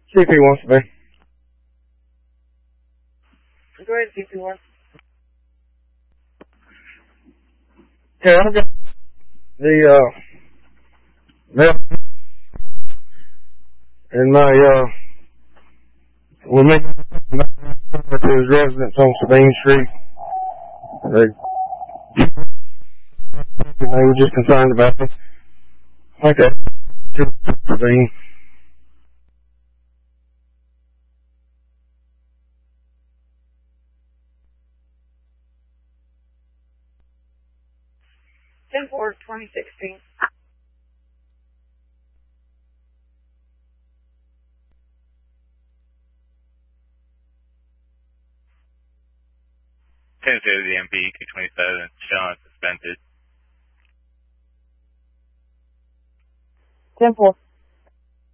See if he wants to be. Go ahead, see if he wants. Okay, I've got the, mail in my, we're making to his residence on Sabine Street. They were just concerned about me. Okay. Sabine. Ten 4/2016. Tennessee to the MP, 227, Sean suspended. 10-4.